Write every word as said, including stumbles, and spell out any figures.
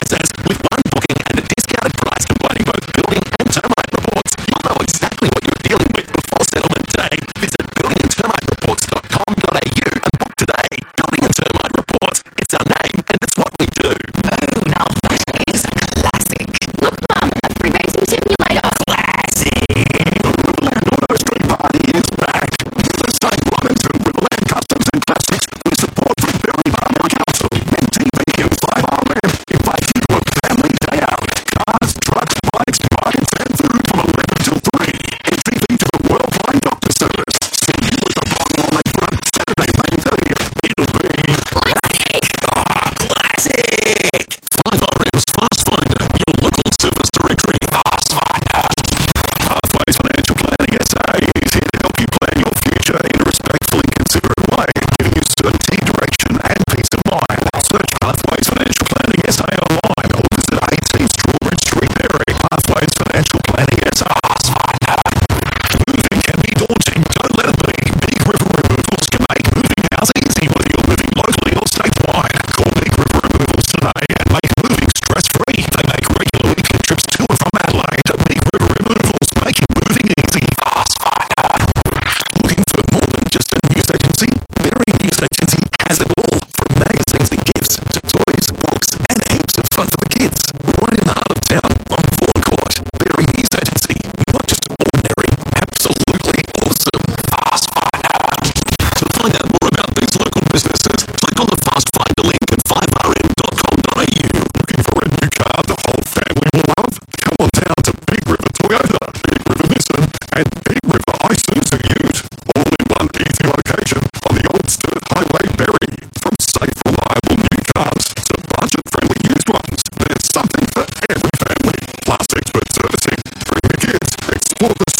businesses. With one booking and a discounted price combining both building and termite reports, you'll know exactly what you're dealing with before settlement day. Visit building and termite reports dot com dot a u and book today. Building and Termite Reports. It's our name and it's what we do. Oh, now that is a classic. Look, Mum, a free racing simulator. Classic. The Riverland Auto Street Party is back. First time runners from Riverland Customs and Classics with support from Berry Farmer Council and T V and five R M invite you to a family day out. Cars, trucks, bikes, wines and food from eleven till three. Entry fee to the Worldwide Doctor Service. See you at the Bottom Lakefront Saturday, May thirtieth. It'll be Classic. ah, classic. five R M's Fast Finder, your local service directory. Fast Finder. Pathways Financial Planning S A is here to help you plan your future in a respectfully considerate way, giving you certainty, direction, and peace of mind. Search Pathways Financial Planning S A online or visit eighteen Strawbridge Street, Berry. Pathways Financial Planning S A. Fast Finder. Moving can be daunting. Don't let it be. Big River Removals can make moving house easy whether you're living locally or statewide. Call Big River Removals today and make moving stress-free. They make regular weekly trips to and from Adelaide. Big River Removals, making moving easy. Fast Finder. Looking for more than just a news agency? Berry News Agency has it all, from magazines and gifts to toys, books, and heaps of fun for the kids. Right in the heart of town on Vaughan Court. Berry News Agency, not just ordinary, absolutely awesome. Fast Finder. To find out more about these local businesses, click on the Fast Finder link at five r m dot com dot a u. Looking for a new car the whole family will love? Come on down to Big River Toyota, Big River Nissan, and Big River Isuzu Ute. All in one easy location on the Old Sturt Highway, Berry. From safe, reliable new cars to budget-friendly used ones, there's something for every family. Plus expert servicing. Bring the kids, explore the